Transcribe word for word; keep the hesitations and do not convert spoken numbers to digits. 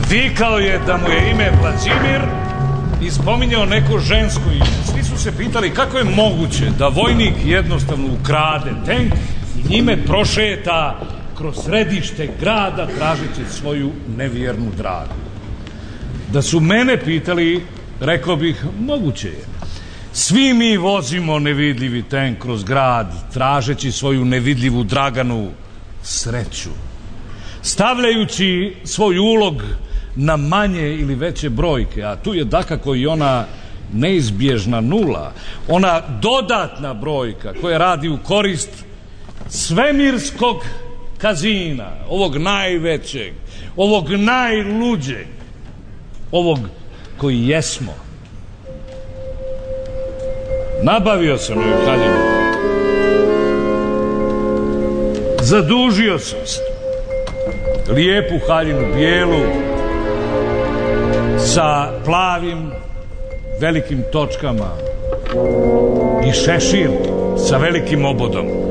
vikao je da mu je ime Vladimir i spominjao neko žensko ime. Svi su se pitali kako je moguće da vojnik jednostavno ukrade tenk i njime prošeta kroz središte grada tražeći svoju nevjernu dragu. Da su mene pitali, rekao bih, moguće je. Svi mi vozimo nevidljivi tenk kroz grad tražeći svoju nevidljivu Draganu sreću, stavljajući svoj ulog na manje ili veće brojke, a tu je dakako i ona neizbježna nula, ona dodatna brojka koja radi u korist svemirskog kazina, ovog najvećeg, ovog najluđeg, ovog koji jesmo. Nabavio sam joj haljinu, zadužio sam se, lijepu haljinu, bijelu, sa plavim velikim točkama i šešir sa velikim obodom.